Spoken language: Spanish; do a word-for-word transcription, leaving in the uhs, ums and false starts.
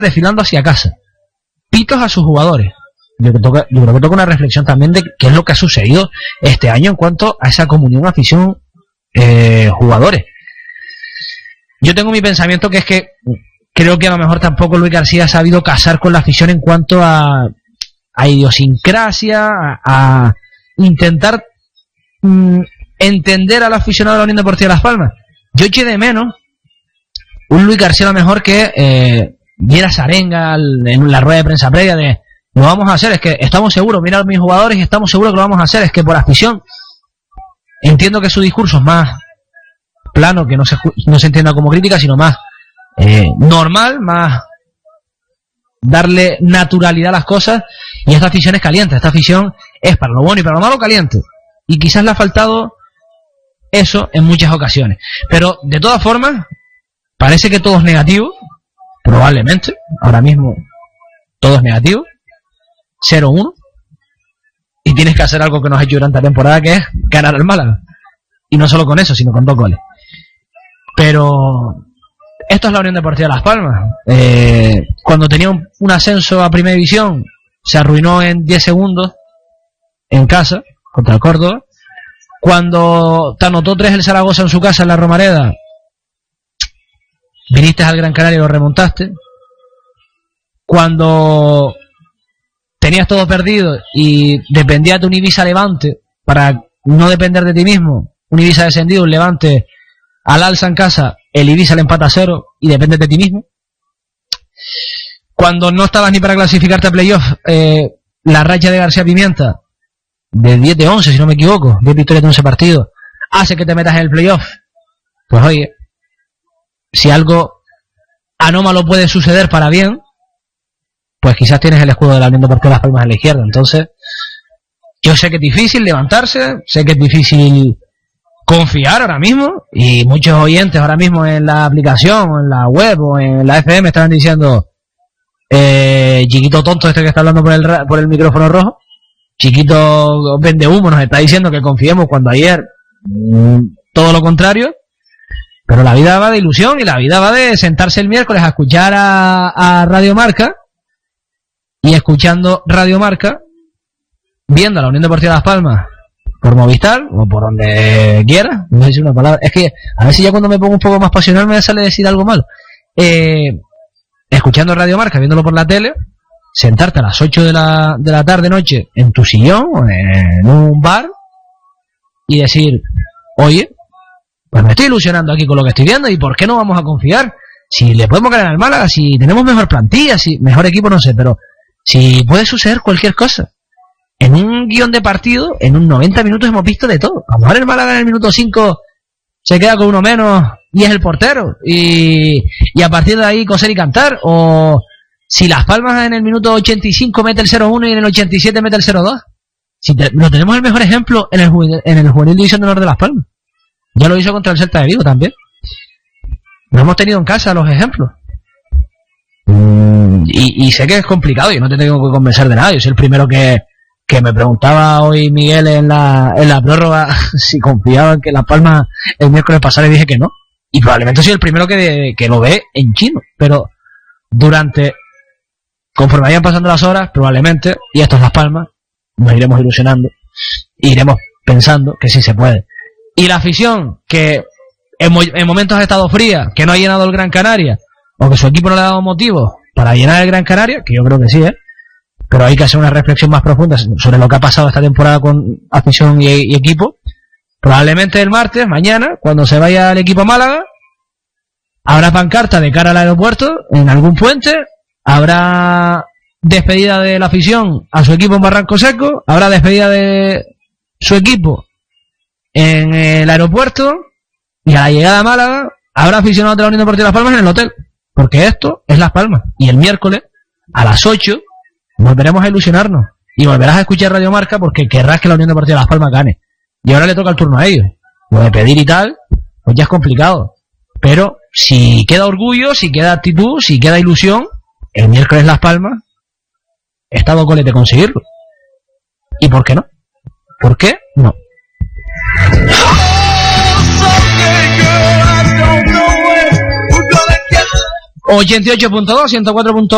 desfilando hacia casa. Pitos a sus jugadores. Yo, que toca, yo creo que toca una reflexión también de qué es lo que ha sucedido este año en cuanto a esa comunión afición eh, jugadores. Yo tengo mi pensamiento que es que creo que a lo mejor tampoco Luis García ha sabido casar con la afición en cuanto a, a idiosincrasia, a, a intentar mm, entender al aficionado de la Unión Deportiva Las Palmas. Yo eché de menos un Luis García a lo mejor que eh, diera esa arenga en la rueda de prensa previa de lo vamos a hacer, es que estamos seguros, mira a mis jugadores y estamos seguros que lo vamos a hacer, es que por afición. Entiendo que su discurso es más plano, que no se, no se entienda como crítica, sino más eh, normal, más darle naturalidad a las cosas, y esta afición es caliente, esta afición es para lo bueno y para lo malo caliente, y quizás le ha faltado eso en muchas ocasiones, pero de todas formas parece que todo es negativo, probablemente, ahora mismo todo es negativo, cero uno, y tienes que hacer algo que nos has hecho durante la temporada, que es ganar al Málaga, y no solo con eso, sino con dos goles. Pero esto es la Unión Deportiva Las Palmas. Eh, cuando tenía un, un ascenso a Primera División, se arruinó en diez segundos en casa contra el Córdoba. Cuando te anotó tres el Zaragoza en su casa en la Romareda, viniste al Gran Canaria y lo remontaste. Cuando tenías todo perdido y dependías de un Ibiza Levante, para no depender de ti mismo, un Ibiza descendido, un Levante al alza en casa, el Ibiza le empata a cero y depende de ti mismo. Cuando no estabas ni para clasificarte a playoff, eh, la racha de García Pimienta, de diez de once, si no me equivoco, diez victorias de once partidos, hace que te metas en el playoff. Pues oye, si algo anómalo puede suceder para bien, pues quizás tienes el escudo de la Unión Deportiva Las Palmas a la izquierda. Entonces, yo sé que es difícil levantarse, sé que es difícil confiar ahora mismo, y muchos oyentes ahora mismo en la aplicación, o en la web, o en la F M estaban diciendo eh, chiquito tonto este que está hablando por el, por el micrófono rojo, chiquito vende humo, nos está diciendo que confiemos cuando ayer mmm, todo lo contrario. Pero la vida va de ilusión, y la vida va de sentarse el miércoles a escuchar a, a Radio Marca, y escuchando Radio Marca, viendo a la Unión Deportiva Las Palmas por Movistar o por donde quiera, no sé si una palabra, es que a ver si ya cuando me pongo un poco más pasional me sale decir algo malo, eh, escuchando Radio Marca, viéndolo por la tele, sentarte a las ocho de la, de la tarde noche en tu sillón o en un bar y decir, oye, pues me estoy ilusionando aquí con lo que estoy viendo, y ¿por qué no vamos a confiar? Si le podemos ganar al Málaga, si tenemos mejor plantilla, si mejor equipo, no sé, pero si puede suceder cualquier cosa. En un guión de partido, en un noventa minutos hemos visto de todo. A lo mejor el Málaga en el minuto cinco se queda con uno menos y es el portero, y, y a partir de ahí coser y cantar. O si Las Palmas en el minuto ochenta y cinco mete el cero uno y en el ochenta y siete mete el cero dos. Si te, lo tenemos el mejor ejemplo en el juvenil, en el juvenil División de Honor de Las Palmas. Ya lo hizo contra el Celta de Vigo también. Lo hemos tenido en casa los ejemplos. Mm, y, y sé que es complicado, yo no te tengo que convencer de nada. Yo soy el primero que, que me preguntaba hoy Miguel en la, en la prórroga si confiaba en que Las Palmas el miércoles pasado, y dije que no. Y probablemente soy el primero que, que lo ve en chino. Pero durante, conforme vayan pasando las horas, probablemente, y esto es Las Palmas, nos iremos ilusionando, iremos pensando que sí se puede. Y la afición, que en, mo- en momentos ha estado fría, que no ha llenado el Gran Canaria, o que su equipo no le ha dado motivos para llenar el Gran Canaria, que yo creo que sí, ¿eh? Pero hay que hacer una reflexión más profunda sobre lo que ha pasado esta temporada con afición y, y equipo. Probablemente el martes, mañana, cuando se vaya el equipo a Málaga, habrá pancarta de cara al aeropuerto, en algún puente, habrá despedida de la afición a su equipo en Barranco Seco, habrá despedida de su equipo en el aeropuerto, y a la llegada a Málaga habrá aficionados de la Unión Deportiva Las Palmas en el hotel, porque esto es Las Palmas. Y el miércoles a las ocho volveremos a ilusionarnos y volverás a escuchar Radio Marca, porque querrás que la Unión Deportiva Las Palmas gane. Y ahora le toca el turno a ellos. Lo de pedir y tal, pues ya es complicado, pero si queda orgullo, si queda actitud, si queda ilusión, el miércoles Las Palmas está dos goles de conseguirlo. ¿Y por qué no? ¿Por qué no? ochenta y ocho punto dos, ciento cuatro punto